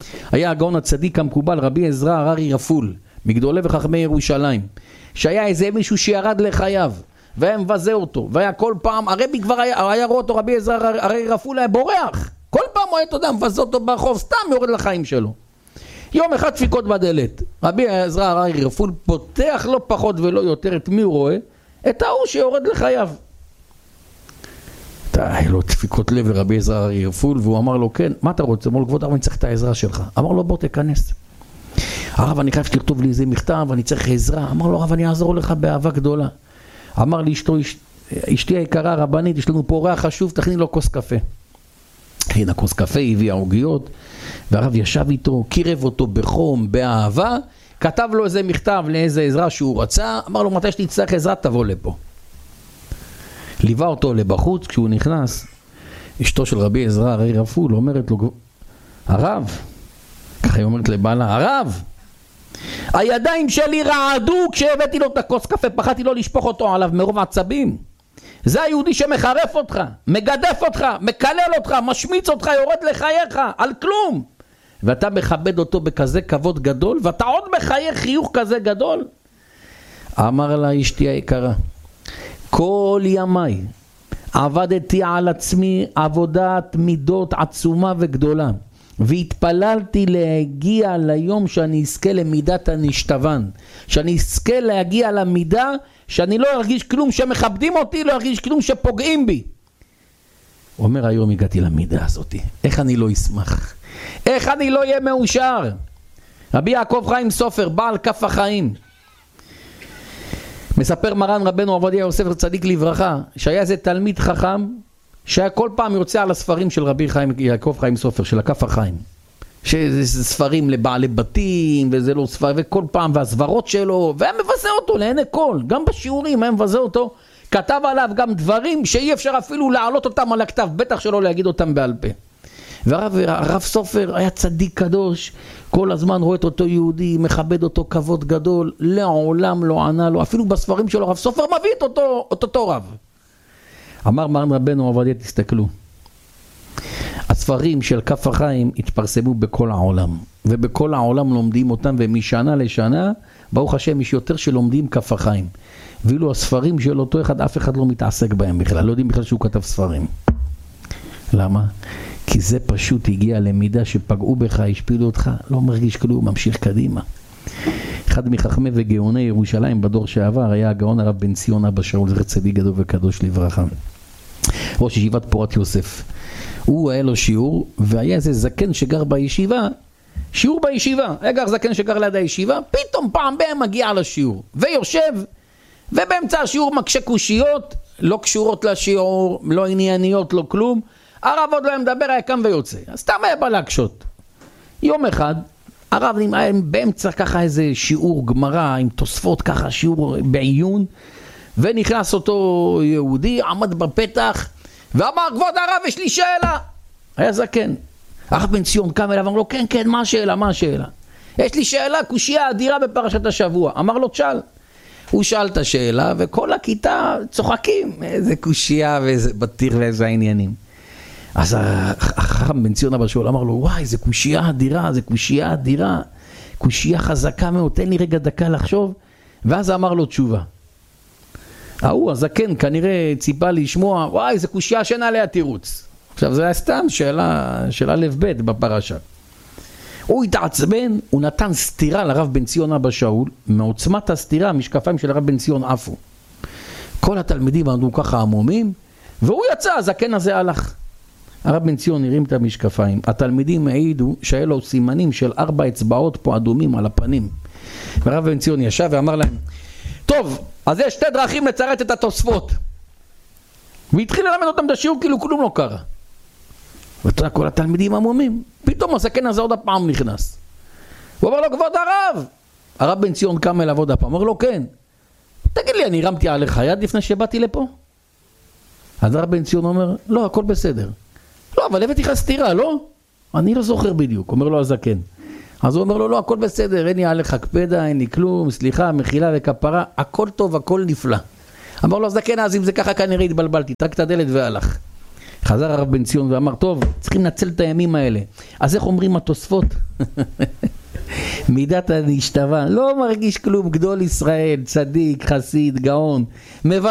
היה הגאון הצדיק המקובל רבי עזרא הררי רפול, מגדולי וחכמי ירושלים, שהיה איזה מישהו שירד לחייו, והיה מבזה אותו, והיה כל פעם, הרבי כבר היה רואה אותו, רבי עזרא הררי רפול היה בורח, כל פעם הוא היה תודה, מבזה אותו ברחוב, סתם יורד לחיים שלו. יום אחד דפיקות בדלת, רבי עזרא הררי רפול פותח לא פחות ולא יותר, את מי הוא רואה? את ההוא שיורד לחייו. היה לו דפיקות לב לרבי עזרא הררי רפול, והוא אמר לו, כן, מה אתה רוצה? אמר לו, כבוד הרב, אני צריך את העזרה שלך. אמר לו, בוא תכנס. הרב, אני חייב שתכתוב לי איזה מכתב, אני צריך עזרה. אמר לו, הרב, אני אעזור לך באהבה גדולה. אמר לי, אשתי היקרה רבנית, יש לנו פה ריח חשוב, תכין לו כוס קפה. הכינה כוס קפה, הביא עוגיות, והרב ישב איתו, קירב אותו בחום, באהבה, כתב לו איזה מכתב לאיזה עזרה שהוא רצה, אמר לו, מתי שתצטרך עזרה, תבוא לפה. ליווה אותו לבחוץ, כשהוא נכנס, אשתו של רבי עזרא הררי רפול אומרת לו, הרב, ככה היא אומרת לבעלה, הרב, הידיים שלי רעדו כשהבאתי לו את הכוס קפה, פחדתי לא לשפוך אותו עליו מרוב עצבים. זה היהודי שמחרף אותך, מגדף אותך, מקלל אותך, משמיץ אותך, יורד לחייך, על כלום. ואתה מכבד אותו בכזה כבוד גדול, ואתה עוד מחייך חיוך כזה גדול. אמר לה אשתי היקרה, כל ימיי עבדתי על עצמי עבודת מידות עצומה וגדולה, והתפללתי להגיע ליום שאני אזכה למידת הנשתוון, שאני אזכה להגיע למידה שאני לא ארגיש כלום שמכבדים אותי, לא ארגיש כלום שפוגעים בי. הוא אומר, היום הגעתי למידה הזאת, איך אני לא אשמח, איך אני לא אהיה מאושר. רבי יעקב חיים סופר, בעל כף החיים, מספר מרן רבנו עובדיה יוסף צדיק לברכה, שהיה איזה תלמיד חכם, שהיה כל פעם יוצא על הספרים של רבי יעקב חיים סופר, של הכף החיים, שזה ספרים לבעלי בתים, וזה לא ספר, וכל פעם, והסברות שלו, והיה מבזה אותו לעיני כל, גם בשיעורים היה מבזה אותו, כתב עליו גם דברים שאי אפשר אפילו להעלות אותם על הכתב, בטח שלא להגיד אותם בעל פה. והרב סופר היה צדיק קדוש, כל הזמן רואה את אותו יהודי, מכבד אותו כבוד גדול, לעולם לא ענה לו, אפילו בספרים שלו הרב סופר מביא את אותו רב. אמר מרן רבנו עובדיה, תסתכלו, הספרים של כף החיים התפרסמו בכל העולם, ובכל העולם לומדים אותם, ומשנה לשנה, ברוך השם, יש יותר שלומדים כף החיים, ואילו הספרים של אותו אחד, אף אחד לא מתעסק בהם בכלל, לא יודעים בכלל שהוא כתב ספרים. למה? כי זה פשוט הגיע למידה שפגעו בך, השפילו אותך, לא מרגיש כלום, ממשיך קדימה. אחד מחכמי וגאוני ירושלים בדור שעבר היה הגאון הרב בן ציון אבא שאול, זכר צדיק גדול וקדוש לברכה, ראש ישיבת פורת יוסף. הוא היה לו שיעור, והיה איזה זקן שגר בישיבה, שיעור בישיבה, היה גר זקן שגר ליד הישיבה, פתאום פעם בהם מגיע לשיעור, ויושב, ובאמצע השיעור מקשה קושיות, לא קשורות לשיעור, לא ענייניות, לא כלום, הרב עוד לא היה מדבר, היה קם ויוצא, אז סתם היה בא להקשות. יום אחד, הרב היה באמצע ככה איזה שיעור גמרא, עם תוספות ככה, שיעור בעיון, ונכנס אותו יהודי, עמד בפתח, ואמר, כבוד הרב, יש לי שאלה. היה זקן. הרב בן ציון קם אליו, אמר לו, כן, כן, מה השאלה, מה השאלה? יש לי שאלה, קושיה אדירה בפרשת השבוע. אמר לו, תשאל. הוא שאל את השאלה, וכל הכיתה צוחקים, איזה קושיה ואיזה בטיר ואיזה העניינים. אז החכם בן ציון אבא שאול אמר לו, וואי, זה קושיה אדירה, זה קושיה אדירה, קושיה חזקה מאוד, תן לי רגע דקה לחשוב. ואז אמר לו תשובה. הזקן כנראה ציפה לשמוע, וואי, זה קושיה שאין עליה תירוץ. עכשיו זה היה סתם שאלה לב בית בפרשה. הוא התעצבן, הוא נתן סתירה לרב בן ציון אבא שאול, מעוצמת הסתירה, המשקפיים של הרב בן ציון עפו. כל התלמידים עמדו ככה עמומים, והוא יצא, הזקן הזה הלך. הרב בן ציון הרים את המשקפיים, התלמידים העידו שהיה לו סימנים של 4 אצבעות פה אדומים על הפנים. והרב בן ציון ישב ואמר להם, טוב, אז יש 2 דרכים לצרט את התוספות. והתחיל ללמד אותם את השיעור כאילו כלום לא קרה. ותראה כל התלמידים עמומים, פתאום הזקן הזה עוד הפעם נכנס. הוא אמר לו, כבוד הרב. הרב בן ציון קם אליו עוד הפעם, אמר לו, כן. תגיד לי, אני הרמתי עליך יד לפני שבאתי לפה? אז הרב בן ציון אומר, לא, הכל בסדר. לא, אבל הבאתי לך סתירה, לא? אני לא זוכר בדיוק, אומר לו הזקן. אז הוא אומר לו, לא, הכל בסדר, אין לי עליך קפדה, אין לי כלום, סליחה, מחילה וכפרה, הכל טוב, הכל נפלא. אמר לו, הזקן, אז אם זה ככה כנראה התבלבלתי, טרק את הדלת והלך. חזר הרב בן ציון ואמר, טוב, צריכים לנצל את הימים האלה. אז איך אומרים התוספות? מידת הנשתווה, לא מרגיש כלום, גדול ישראל, צדיק, חסיד, גאון,